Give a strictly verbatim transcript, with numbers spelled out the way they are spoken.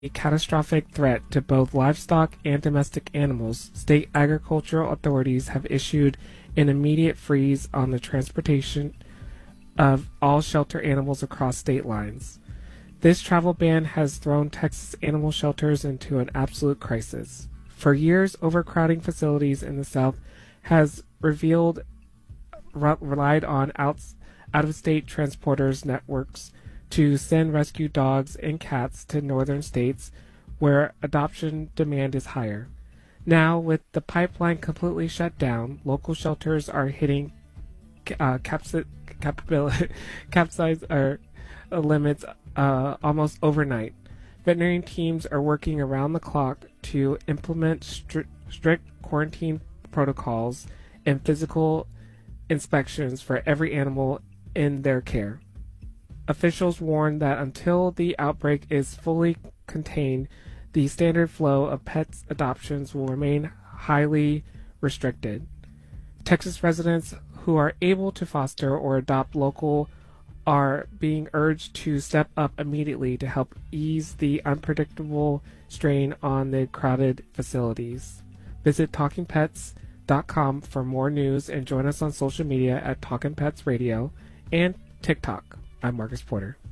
a catastrophic threat to both livestock and domestic animals, state agricultural authorities have issued an immediate freeze on the transportation of all shelter animals across state lines. This travel ban has thrown Texas animal shelters into an absolute crisis. For years, overcrowding facilities in the South has revealed re- relied on outs, out-of-state transporters networks to send rescue dogs and cats to northern states where adoption demand is higher. Now, with the pipeline completely shut down, local shelters are hitting uh, capsi- capability, capsize or uh, limits uh, almost overnight. Veterinary teams are working around the clock to implement stri- strict quarantine protocols and physical inspections for every animal in their care. Officials warn that until the outbreak is fully contained, the standard flow of pets adoptions will remain highly restricted. Texas residents who are able to foster or adopt local are being urged to step up immediately to help ease the unpredictable strain on the crowded facilities. Visit talking pets dot com for more news and join us on social media at Talkin' Pets Radio and TikTok. I'm Marcus Porter.